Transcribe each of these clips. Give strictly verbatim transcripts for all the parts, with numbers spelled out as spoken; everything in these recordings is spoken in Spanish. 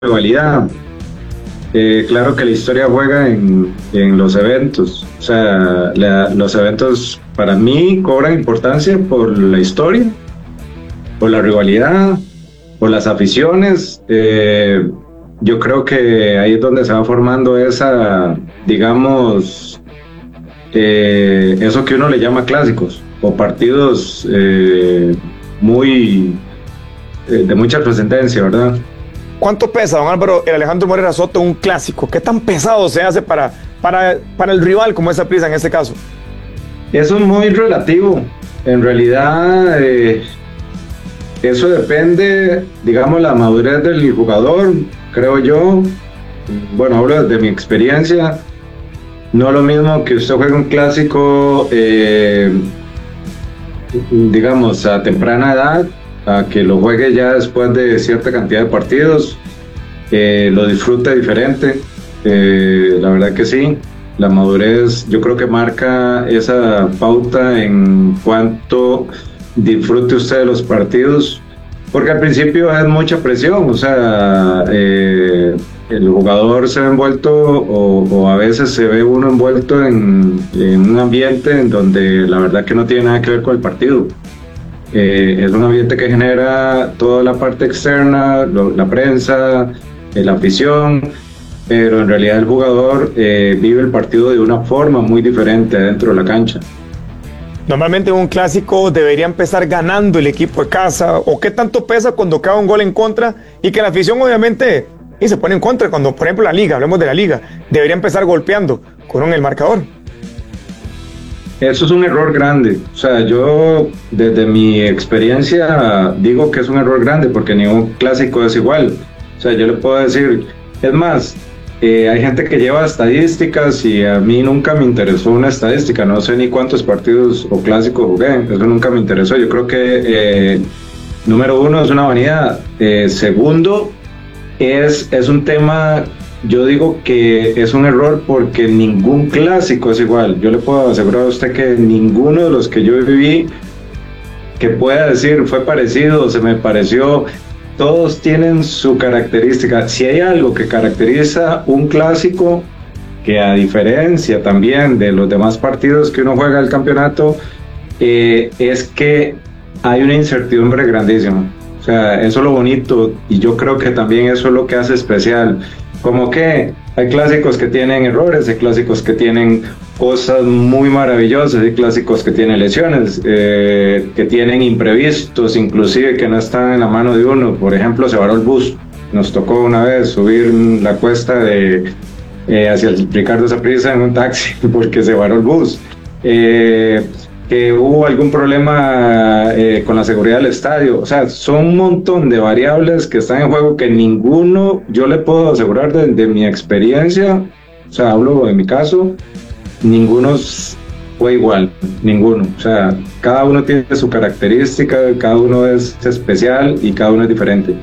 rivalidad. Eh, claro que la historia juega en, en los eventos. O sea, la, los eventos para mí cobran importancia por la historia, por la rivalidad, por las aficiones. Eh, yo creo que ahí es donde se va formando esa, digamos, eh, eso que uno le llama clásicos o partidos eh, muy eh, de mucha trascendencia, ¿verdad? ¿Cuánto pesa, don Álvaro, el Alejandro Morera Soto un clásico? ¿Qué tan pesado se hace para, para, para el rival como es Saprissa en este caso? Eso es muy relativo. En realidad, eh, eso depende, digamos, la madurez del jugador, creo yo. Bueno, hablo de mi experiencia. No es lo mismo que usted juegue un clásico, eh, digamos, a temprana edad, a que lo juegue ya después de cierta cantidad de partidos, eh, lo disfrute diferente. Eh, la verdad que sí, la madurez yo creo que marca esa pauta en cuanto disfrute usted de los partidos, porque al principio es mucha presión. O sea, eh, el jugador se ve envuelto o, o a veces se ve uno envuelto en, en un ambiente en donde la verdad que no tiene nada que ver con el partido. Eh, es un ambiente que genera toda la parte externa, lo, la prensa, eh, la afición, pero en realidad el jugador eh, vive el partido de una forma muy diferente dentro de la cancha. Normalmente en un clásico debería empezar ganando el equipo de casa, o qué tanto pesa cuando cae un gol en contra y que la afición obviamente y se pone en contra. Cuando, por ejemplo, la liga, hablemos de la liga, debería empezar golpeando con el marcador. Eso es un error grande. O sea, yo desde mi experiencia digo que es un error grande porque ningún clásico es igual. O sea, yo le puedo decir, es más, eh, hay gente que lleva estadísticas y a mí nunca me interesó una estadística. No sé ni cuántos partidos o clásicos jugué, eso nunca me interesó. Yo creo que, eh, número uno, es una vanidad. Eh, segundo, es, es un tema... Yo digo que es un error porque ningún clásico es igual. Yo le puedo asegurar a usted que ninguno de los que yo viví que pueda decir fue parecido o se me pareció, todos tienen su característica. Si hay algo que caracteriza un clásico, que a diferencia también de los demás partidos que uno juega el campeonato, eh, es que hay una incertidumbre grandísima. O sea, eso es lo bonito y yo creo que también eso es lo que hace especial. Como que hay clásicos que tienen errores, hay clásicos que tienen cosas muy maravillosas, hay clásicos que tienen lesiones, eh, que tienen imprevistos, inclusive que no están en la mano de uno. Por ejemplo, se varó el bus. Nos tocó una vez subir la cuesta de eh, hacia el Ricardo Saprissa en un taxi porque se varó el bus. Eh, que hubo algún problema eh, con la seguridad del estadio. O sea, son un montón de variables que están en juego que ninguno, yo le puedo asegurar de, de mi experiencia, o sea, hablo de mi caso, ninguno fue igual, ninguno. O sea, cada uno tiene su característica, cada uno es especial y cada uno es diferente.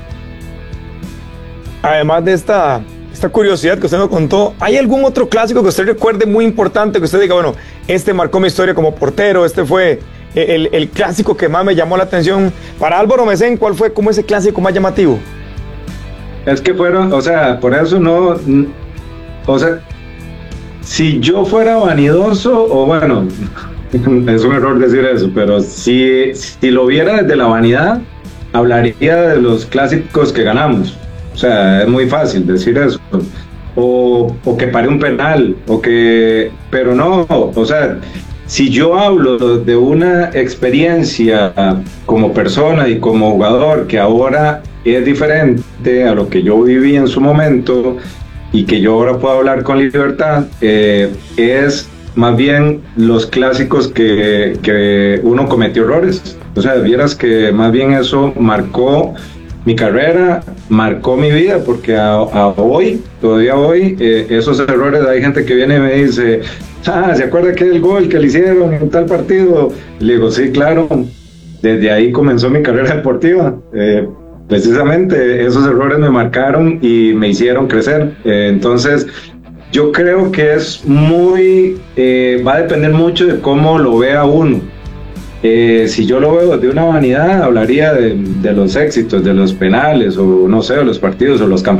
Además de esta... esta curiosidad que usted nos contó, ¿hay algún otro clásico que usted recuerde muy importante, que usted diga, bueno, este marcó mi historia como portero, este fue el, el clásico que más me llamó la atención? Para Álvaro Mecén, ¿cuál fue como ese clásico más llamativo? Es que fueron, o sea, por eso no, o sea, si yo fuera vanidoso, o bueno, es un error decir eso, pero si, si lo viera desde la vanidad, hablaría de los clásicos que ganamos. O sea, es muy fácil decir eso. O, o que pare un penal, o que... Pero no, o sea, si yo hablo de una experiencia como persona y como jugador que ahora es diferente a lo que yo viví en su momento y que yo ahora puedo hablar con libertad, eh, es más bien los clásicos que, que uno cometió errores. O sea, vieras que más bien eso marcó mi carrera, marcó mi vida, porque a, a hoy, todavía hoy, eh, esos errores, hay gente que viene y me dice, ah, ¿se acuerda que el gol que le hicieron en tal partido? Y le digo, sí, claro, desde ahí comenzó mi carrera deportiva. Eh, precisamente esos errores me marcaron y me hicieron crecer. Eh, entonces, yo creo que es muy, eh, va a depender mucho de cómo lo vea uno. Eh, si yo lo veo de una vanidad, hablaría de, de los éxitos, de los penales, o no sé, de los partidos o los campeonatos